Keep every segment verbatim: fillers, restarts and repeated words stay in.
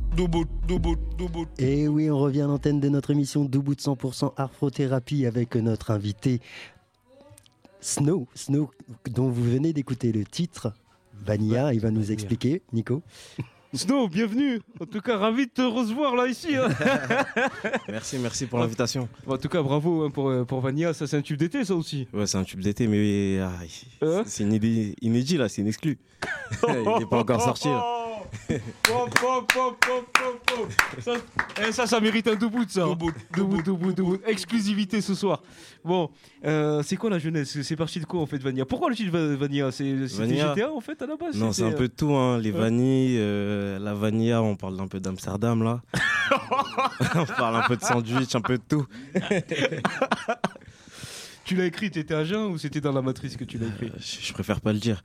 Et oui, on revient à l'antenne de notre émission Doubout cent pour cent Afrothérapie avec notre invité Snow, Snow, dont vous venez d'écouter le titre. Vanilla, il va nous expliquer, Nico. Snow, bienvenue. En tout cas, ravi de te recevoir là ici. Hein. Merci, merci pour l'invitation. Bon, en tout cas, bravo hein, pour, pour Vanilla. Ça, c'est un tube d'été, ça aussi. Ouais, c'est un tube d'été, mais ah, hein c'est une idée inédit là, c'est une exclue. Il n'est pas encore sorti. Là. Pop, pop, pop, pop, pop, pop. Ça, eh, ça, ça mérite un doubout, ça. Doubout, doubout, doubout, doubout. Exclusivité ce soir. Bon, euh, c'est quoi la jeunesse? C'est parti de quoi en fait, Vanilla? Pourquoi le titre Vanilla? C'est G T A en fait à la base? Non, c'est un peu de tout. Hein. Les vanilles, euh, la vanilla, on parle un peu d'Amsterdam là. On parle un peu de sandwich, un peu de tout. Tu l'as écrit, t'étais à jeun ou c'était dans la matrice que tu l'as écrit? euh, je, je préfère pas le dire.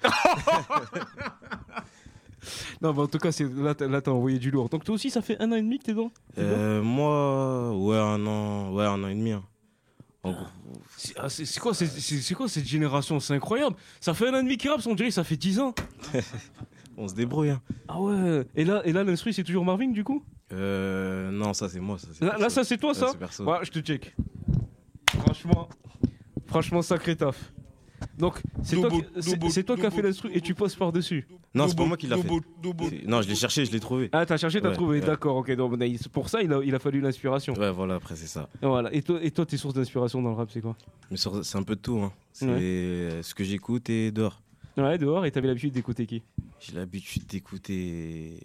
Non, mais en tout cas, c'est, là, t'as, là, t'as envoyé du lourd. Donc, toi aussi, ça fait un an et demi que t'es dedans, t'es euh, Moi, ouais, un an, ouais, un an et demi. Hein. En gros. C'est, ah, c'est, c'est, quoi, c'est, c'est, c'est quoi cette génération? C'est incroyable. Ça fait un an et demi qu'ils rappent, on dirait que ça fait dix ans. On se débrouille. Hein. Ah ouais. Et là, et là l'instru, c'est toujours Marvin, du coup? euh, Non, ça, c'est moi. Ça, c'est là, là, ça, c'est toi, ça, ouais, c'est ouais, je te check. Franchement, franchement, sacré taf. Donc, c'est toi, c'est, c'est toi qui as fait l'instru et tu poses par-dessus. Non, c'est pas moi qui l'a fait. Non, je l'ai cherché, je l'ai trouvé. Ah, t'as cherché, t'as ouais, trouvé, ouais. D'accord, ok. Donc, pour ça, il a, il a fallu l'inspiration. Ouais, voilà, après, c'est ça. Voilà. Et toi, et toi tes sources d'inspiration dans le rap, c'est quoi? Mais c'est un peu de tout. Hein. C'est ouais. ce que j'écoute et dehors. Ouais, dehors. Et t'avais l'habitude d'écouter qui? J'ai l'habitude d'écouter.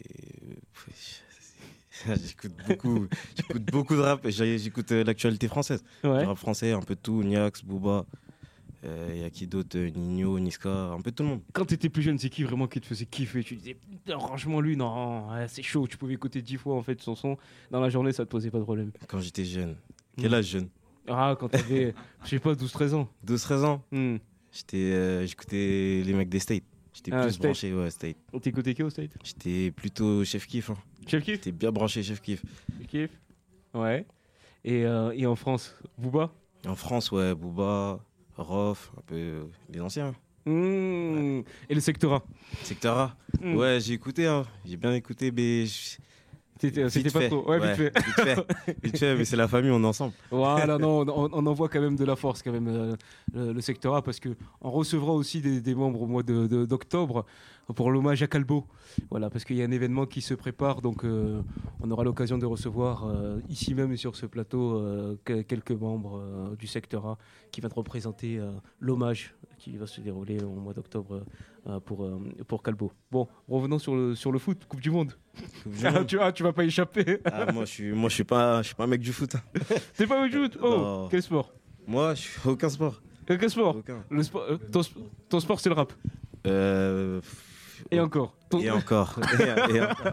J'écoute beaucoup, j'écoute beaucoup de rap. J'écoute l'actualité française. Ouais. Le rap français, un peu de tout. Niax, Booba. Il euh, y a qui d'autre? Nino, Niska, un peu tout le monde. Quand t'étais plus jeune, c'est qui vraiment qui te faisait kiffer? Tu disais, putain, franchement, lui, non, ouais, c'est chaud. Tu pouvais écouter dix fois en fait son son. Dans la journée, ça te posait pas de problème. Quand j'étais jeune. Quel âge jeune? Ah, quand t'avais, je sais pas, douze treize ans. douze treize ans mm. J'étais, euh, j'écoutais les mecs des States. J'étais ah, plus State. branché, ouais, State. T'écoutais qui au State? J'étais plutôt Chef Kiff. Hein. Chef Kiff? J'étais bien branché Chef Kiff. Chef Kiff. Ouais. Et, euh, et en France, Booba? En France, ouais, Booba. Rof, un peu euh, les anciens. Mmh. Ouais. Et le Secteur A? Secteur A mmh. Ouais, j'ai écouté, hein. J'ai bien écouté, mais. C'était, c'était pas fait. trop. Ouais, ouais, vite fait. Vite fait. Vite fait, mais c'est la famille, on est ensemble. Voilà, non, on, on en voit quand même de la force, quand même, euh, le, le Secteur A, parce qu'on recevra aussi des, des membres au mois de, de, d'octobre pour l'hommage à Calbo. Voilà, parce qu'il y a un événement qui se prépare, donc euh, on aura l'occasion de recevoir euh, ici même sur ce plateau euh, quelques membres euh, du Secteur A qui viennent représenter euh, l'hommage qui va se dérouler au mois d'octobre euh, pour, euh, pour Calbo. Bon, revenons sur le, sur le foot, Coupe du Monde. Coupe du monde. tu, ah, tu vas pas échapper. Ah, moi, je suis, moi, je suis pas, je suis pas un mec du foot. T'es pas un mec du foot? Oh, non. Quel sport? Moi, je suis aucun sport. Aucun sport? Aucun. Le sport euh, ton, ton sport, c'est le rap? Euh... Et encore. Ton... Et encore. et, et encore.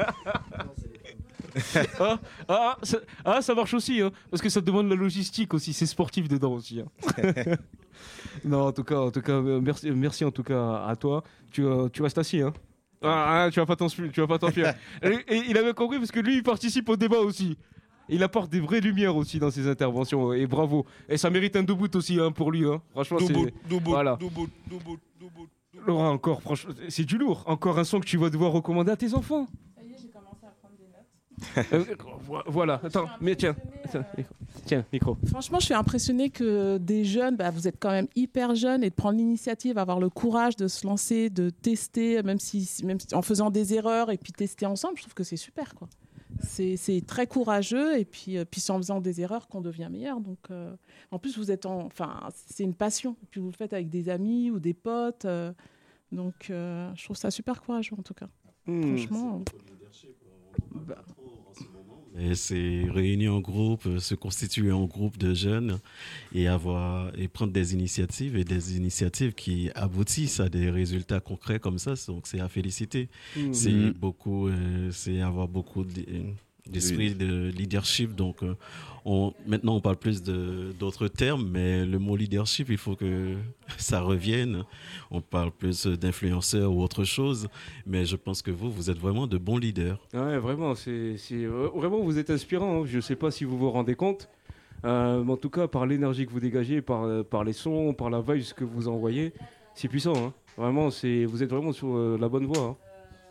ah, ah, ça, ah, ça marche aussi, hein, parce que ça demande la logistique aussi, c'est sportif dedans aussi. Hein. Non, en tout cas, en tout cas, merci, merci en tout cas à toi. Tu, euh, tu restes assis, hein. Ah, ah, tu vas pas t'enfuir, tu vas pas t'enfuir. et, et il avait compris parce que lui, il participe au débat aussi. Il apporte des vraies lumières aussi dans ses interventions et bravo. Et ça mérite un doubout aussi hein, pour lui. Hein. Franchement, doubout, c'est doubout, voilà. doubout, doubout, doubout. Laura, encore, franchement, c'est du lourd. Encore un son que tu vas devoir recommander à tes enfants. Ça y est, j'ai commencé à prendre des notes. euh, voilà, attends, mais tiens, tiens, micro. tiens, micro. Franchement, je suis impressionnée que des jeunes, bah, vous êtes quand même hyper jeunes, et de prendre l'initiative, avoir le courage de se lancer, de tester, même si, même si, en faisant des erreurs et puis tester ensemble. Je trouve que c'est super, quoi. C'est, c'est très courageux et puis, euh, puis c'est en faisant des erreurs qu'on devient meilleur. Donc, euh, en plus, vous êtes en, enfin, c'est une passion. Et puis vous le faites avec des amis ou des potes. Euh, donc, euh, je trouve ça super courageux en tout cas. Mmh. Franchement. Bah. Et c'est réunir en groupe, se constituer en groupe de jeunes et avoir et prendre des initiatives et des initiatives qui aboutissent à des résultats concrets comme ça. Donc c'est à féliciter. Mmh. C'est beaucoup, euh, c'est avoir beaucoup de, d'esprit de leadership. Donc euh, on, maintenant on parle plus de, d'autres termes, mais le mot leadership, il faut que ça revienne. On parle plus d'influenceurs ou autre chose, mais je pense que vous, vous êtes vraiment de bons leaders. Ouais, vraiment, c'est, c'est vraiment vous êtes inspirant. Hein. Je ne sais pas si vous vous rendez compte, euh, mais en tout cas par l'énergie que vous dégagez, par par les sons, par la vibe que vous envoyez, c'est puissant. Hein. Vraiment, c'est vous êtes vraiment sur euh, la bonne voie. Hein.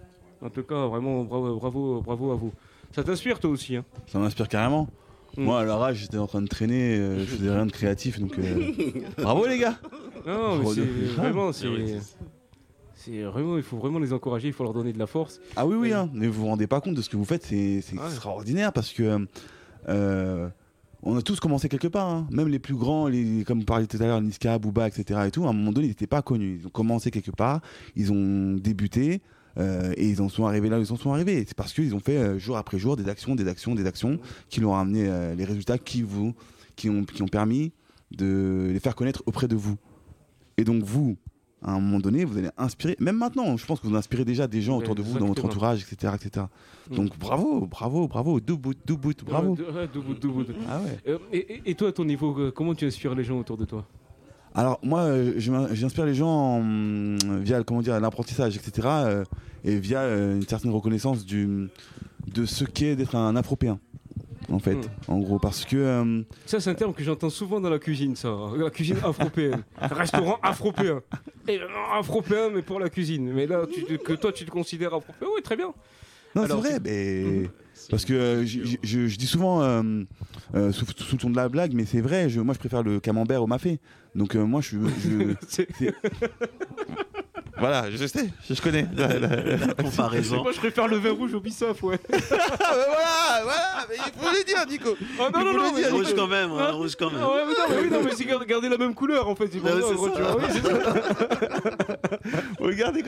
En tout cas, vraiment, bravo, bravo, bravo à vous. Ça t'inspire toi aussi, hein? Ça m'inspire carrément. Mm. Moi, à leur âge, j'étais en train de traîner, euh, je faisais rien de créatif, donc euh, bravo les gars. Non, mais Bravo. c'est vraiment, c'est, Ouais, c'est vraiment, il faut vraiment les encourager, il faut leur donner de la force. Ah oui, oui, hein, mais vous vous rendez pas compte de ce que vous faites, c'est c'est Ouais. extraordinaire parce que euh, on a tous commencé quelque part, hein. Même les plus grands, les, comme vous parliez tout à l'heure, Niska, Booba, et cetera. Et tout, à un moment donné, ils n'étaient pas connus. Ils ont commencé quelque part, ils ont débuté. Euh, et ils en sont arrivés là où ils en sont arrivés. C'est parce qu'ils ont fait euh, jour après jour des actions, des actions, des actions qui leur ont amené euh, les résultats qui, vous, qui, ont, qui ont permis de les faire connaître auprès de vous. Et donc vous, à un moment donné, vous allez inspirer, même maintenant, je pense que vous inspirez déjà des gens Ouais, autour de vous, dans votre exactement. entourage, et cetera, et cetera. Mm. Donc bravo, bravo, bravo, doubout, doubout, bravo. Ouais, ouais, debout, debout. Ah ouais. Euh, et, et- et toi, à ton niveau, euh, comment tu inspires les gens autour de toi? Alors moi, euh, je m'in- j'inspire les gens en, via comment dire l'apprentissage, et cetera. euh, et via euh, une certaine reconnaissance du, de ce qu'est d'être un Afropéen, en fait, Mm. en gros, parce que euh, Ça, c'est un terme que j'entends souvent dans la cuisine, ça. La cuisine afropéenne. Restaurant afropéen. Et non, afropéen, mais pour la cuisine. Mais là, tu- que toi, tu te considères afropéen, oui, très bien. non, Alors, c'est vrai, c'est- mais Mhm. parce que euh, je, je- je- je dis souvent euh, euh, sous, sous le ton de la blague, mais c'est vrai. Je, moi, je préfère le camembert au mafé. Donc euh, moi, je, je C'est- c'est- voilà, je sais, je, je connais. La- la- la- Comparaison. Moi, je préfère le vin rouge au bissaf, ouais. Ah, ben voilà, voilà, mais il faut le dire, Nico. Oh non, non, non, mais Rouge quand même, hein, Hein rouge quand même. Ah ouais, mais non, mais oui, non, mais c'est gar- garder la même couleur, en fait. C'est pour Ouais, ça, c'est gros, ça. tu vois, oui, c'est ça. Regardez.